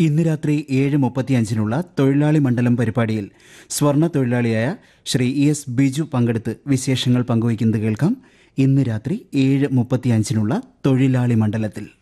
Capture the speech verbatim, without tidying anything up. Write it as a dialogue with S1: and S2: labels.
S1: ഇന്ന് രാത്രി ഏഴ് മുപ്പത്തിയഞ്ചിനുള്ള തൊഴിലാളി മണ്ഡലം പരിപാടിയിൽ സ്വർണ്ണ തൊഴിലാളിയായ ശ്രീ ഇ എസ് ബിജു പങ്കെടുത്ത് വിശേഷങ്ങൾ പങ്കുവയ്ക്കുന്നത് കേൾക്കാം. ഇന്ന് രാത്രി ഏഴ് മുപ്പത്തിയഞ്ചിനുള്ള തൊഴിലാളി മണ്ഡലത്തിൽ.